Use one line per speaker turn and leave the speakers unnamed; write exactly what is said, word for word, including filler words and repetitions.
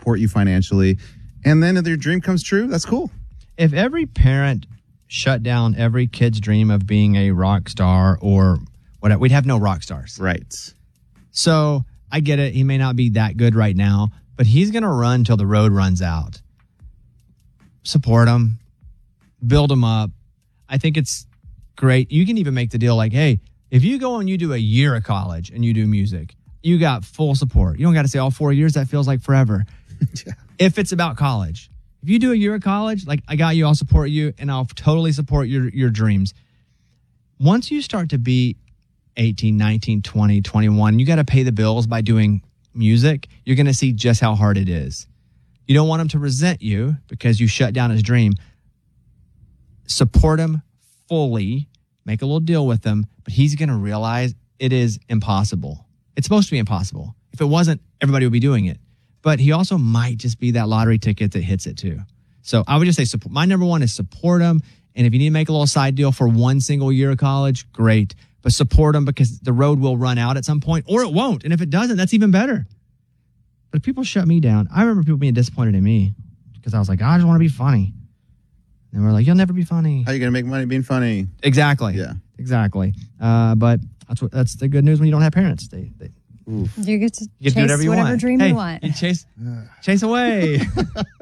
support you financially. And then if their dream comes true, that's cool.
If every parent shut down every kid's dream of being a rock star or whatever, we'd have no rock stars.
Right.
So I get it. He may not be that good right now, but he's going to run till the road runs out. Support him. Build him up. I think it's great. You can even make the deal like, hey, if you go and you do a year of college and you do music, you got full support. You don't got to say all four years. That feels like forever.
Yeah.
If it's about college. If you do a year of college, like I got you, I'll support you, and I'll totally support your, your dreams. Once you start to be eighteen, nineteen, twenty, twenty-one, you got to pay the bills by doing music. You're going to see just how hard it is. You don't want him to resent you because you shut down his dream. Support him fully, make a little deal with him, but he's going to realize it is impossible. It's supposed to be impossible. If it wasn't, everybody would be doing it. But he also might just be that lottery ticket that hits it too. So I would just say support. My number one is support him. And if you need to make a little side deal for one single year of college, great. But support him because the road will run out at some point, or it won't. And if it doesn't, that's even better. But if people shut me down, I remember people being disappointed in me because I was like, I just want to be funny. And we're like, you'll never be funny.
How are you going to make money being funny?
Exactly.
Yeah.
Exactly. Uh, but that's what that's the good news when you don't have parents. They, they
You get to
you get to
chase
do whatever you
whatever
want.
dream
Hey,
you want.
You chase, chase away.